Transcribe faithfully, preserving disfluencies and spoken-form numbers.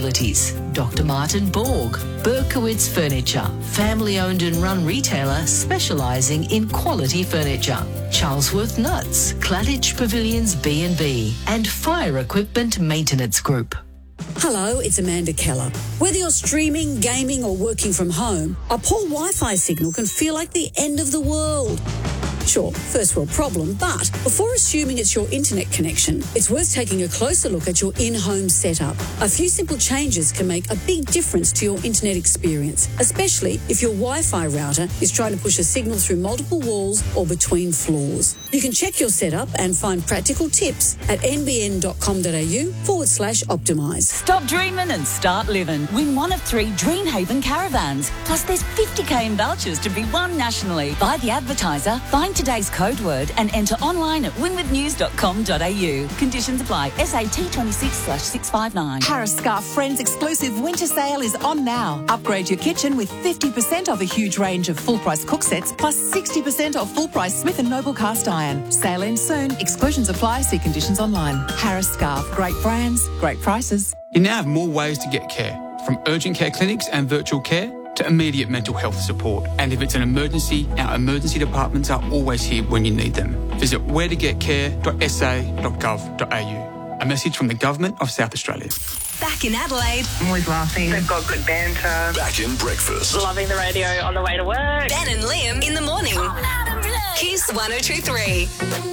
capabilities. Doctor Martin Borg, Berkowitz Furniture, family-owned and run retailer specialising in quality furniture. Charlesworth Nuts, Claddage Pavilions B and B, and Fire Equipment Maintenance Group. Hello, it's Amanda Keller. Whether you're streaming, gaming or working from home, a poor Wi-Fi signal can feel like the end of the world. Sure, first world problem, but before assuming it's your internet connection, it's worth taking a closer look at your in-home setup. A few simple changes can make a big difference to your internet experience, especially if your Wi-Fi router is trying to push a signal through multiple walls or between floors. You can check your setup and find practical tips at nbn.com.au forward slash optimise. Stop dreaming and start living. Win one of three Dreamhaven caravans. Plus there's fifty k in vouchers to be won nationally. Buy the advertiser, find today's code word and enter online at winwood news dot com dot a u. Conditions apply. S A T twenty-six slash six five nine. Harris Scarf Friends exclusive winter sale is on now. Upgrade your kitchen with fifty percent off a huge range of full-price cook sets plus sixty percent off full-price Smith and Noble cast iron. Sale ends soon. Exclusions apply. See conditions online. Harris Scarf. Great brands, great prices. You now have more ways to get care, from urgent care clinics and virtual care to immediate mental health support. And if it's an emergency, our emergency departments are always here when you need them. Visit where to get care dot s a dot gov dot a u. A message from the Government of South Australia. Back in Adelaide. I'm always laughing. They've got good banter. Back in breakfast. Loving the radio on the way to work. Ben and Liam in the morning. Kiss one oh two three.